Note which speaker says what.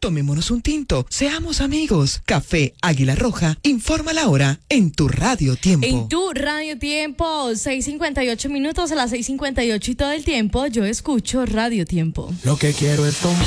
Speaker 1: Tomémonos un tinto, seamos amigos. Café Águila Roja, informa la hora en tu Radio Tiempo.
Speaker 2: En tu Radio Tiempo, 6:58 minutos, a las 6:58 y todo el tiempo, yo escucho Radio Tiempo.
Speaker 3: Lo que quiero es tomar.